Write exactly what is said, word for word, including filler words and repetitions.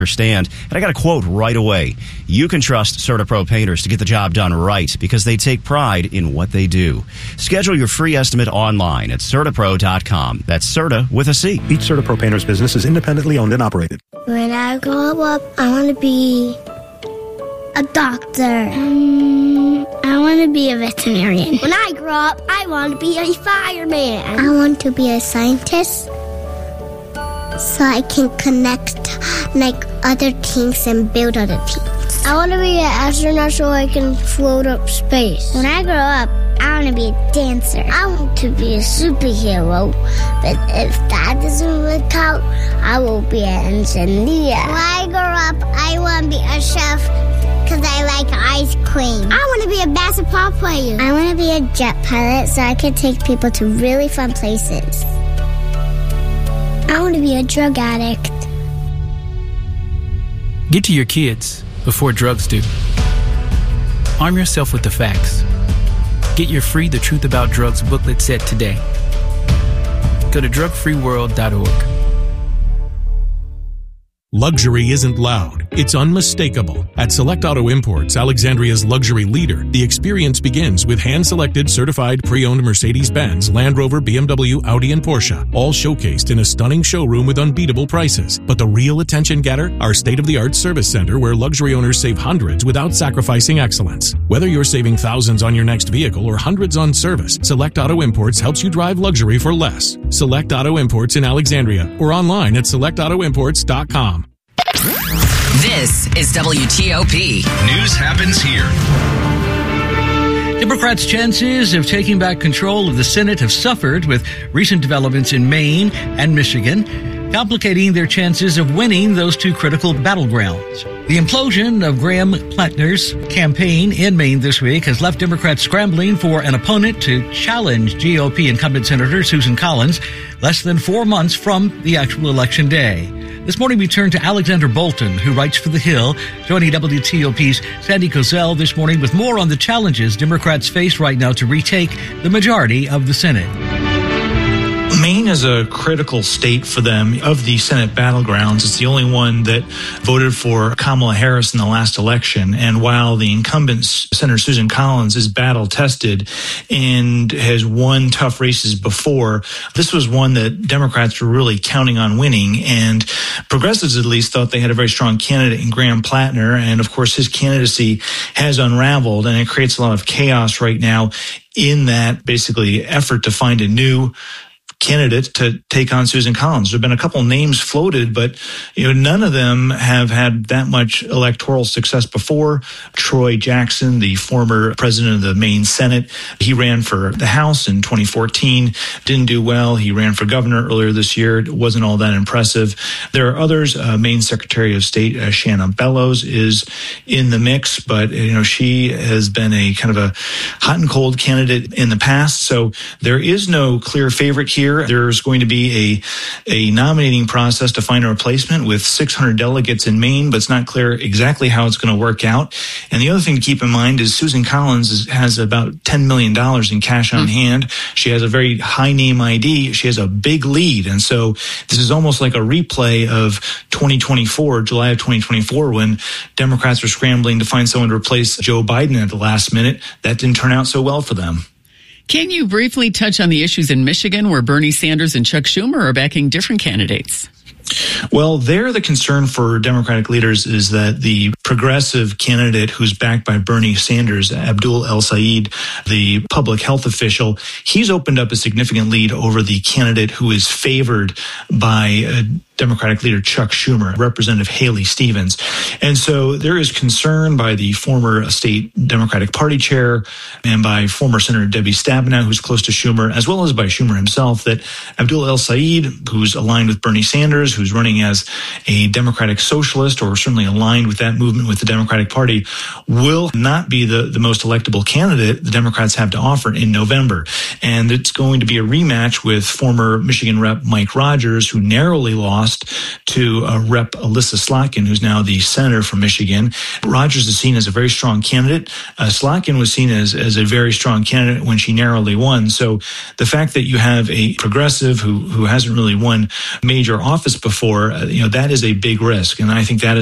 understand. And I got a quote right away. You can trust CertaPro painters to get the job done right because they take pride in what they do. Schedule your free estimate online at Certapro dot com. That's Certa with a C. Each CertaPro painter's business is independently owned and operated. When I grow up, I want to be a doctor. Um, I want to be a veterinarian. When I grow up, I want to be a fireman. I want to be a scientist so I can connect like other things and build other things. I want to be an astronaut so I can float up space. When I grow up, I want to be a dancer. I want to be a superhero, but if that doesn't work out, I will be an engineer. When I grow up, I want to be a chef because I like ice cream. I want to be a basketball player. I want to be a jet pilot so I can take people to really fun places. I want to be a drug addict. Get to your kids before drugs do. Arm yourself with the facts. Get your free The Truth About Drugs booklet set today. Go to drug free world dot org. Luxury isn't loud, it's unmistakable. At Select Auto Imports, Alexandria's luxury leader, the experience begins with hand-selected certified pre-owned Mercedes-Benz, Land Rover, B M W, Audi, and Porsche, all showcased in a stunning showroom with unbeatable prices. But the real attention getter? Our state-of-the-art service center where luxury owners save hundreds without sacrificing excellence. Whether you're saving thousands on your next vehicle or hundreds on service, Select Auto Imports helps you drive luxury for less. Select Auto Imports in Alexandria or online at select auto imports dot com. This is W T O P. News happens here. Democrats' chances of taking back control of the Senate have suffered with recent developments in Maine and Michigan, complicating their chances of winning those two critical battlegrounds. The implosion of Graham Plattner's campaign in Maine this week has left Democrats scrambling for an opponent to challenge G O P incumbent Senator Susan Collins less than four months from the actual election day. This morning we turn to Alexander Bolton, who writes for The Hill, joining W T O P's Sandy Kozel this morning with more on the challenges Democrats face right now to retake the majority of the Senate. Maine is a critical state for them of the Senate battlegrounds. It's the only one that voted for Kamala Harris in the last election. And while the incumbent, Senator Susan Collins, is battle-tested and has won tough races before, this was one that Democrats were really counting on winning. And progressives, at least, thought they had a very strong candidate in Graham Plattner. And, of course, his candidacy has unraveled, and it creates a lot of chaos right now in that, basically, effort to find a new candidate to take on Susan Collins. There have been a couple names floated, but you know none of them have had that much electoral success before. Troy Jackson, the former president of the Maine Senate, he ran for the House in twenty fourteen, didn't do well. He ran for governor earlier this year. It wasn't all that impressive. There are others. Uh, Maine Secretary of State uh, Shanna Bellows is in the mix, but you know she has been a kind of a hot and cold candidate in the past. So there is no clear favorite here. There's going to be a, a nominating process to find a replacement with six hundred delegates in Maine, but it's not clear exactly how it's going to work out. And the other thing to keep in mind is Susan Collins is, has about ten million dollars in cash on mm-hmm. hand. She has a very high name I D. She has a big lead. And so this is almost like a replay of twenty twenty-four, July of twenty twenty-four, when Democrats were scrambling to find someone to replace Joe Biden at the last minute. That didn't turn out so well for them. Can you briefly touch on the issues in Michigan where Bernie Sanders and Chuck Schumer are backing different candidates? Well, there the concern for Democratic leaders is that the progressive candidate who's backed by Bernie Sanders, Abdul El-Sayed, the public health official, he's opened up a significant lead over the candidate who is favored by uh, Democratic leader Chuck Schumer, Representative Haley Stevens. And so there is concern by the former state Democratic Party chair and by former Senator Debbie Stabenow, who's close to Schumer, as well as by Schumer himself, that Abdul El-Sayed, who's aligned with Bernie Sanders, who's running as a Democratic socialist or certainly aligned with that movement, involvement with the Democratic Party will not be the, the most electable candidate the Democrats have to offer in November. And it's going to be a rematch with former Michigan Rep Mike Rogers, who narrowly lost to uh, Rep Alyssa Slotkin, who's now the senator from Michigan. Rogers is seen as a very strong candidate. Uh, Slotkin was seen as, as a very strong candidate when she narrowly won. So the fact that you have a progressive who, who hasn't really won major office before, uh, you know, that is a big risk. And I think that is